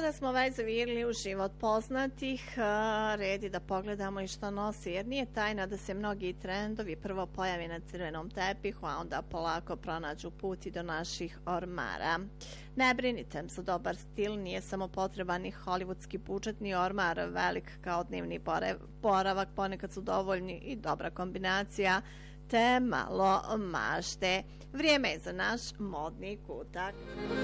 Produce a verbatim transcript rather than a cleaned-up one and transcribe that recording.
Kada smo već zavirili u život poznatih, red je da pogledamo i što nosi, jer nije tajna da se mnogi trendovi prvo pojave na crvenom tepihu, a onda polako pronađu put i do naših ormara. Ne brinite, za dobar stil nije samo potreban ni hollywoodski budžet, ni ormar velik kao dnevni boravak, ponekad su dovoljni i dobra kombinacija te malo mašte. Vrijeme je za naš modni kutak.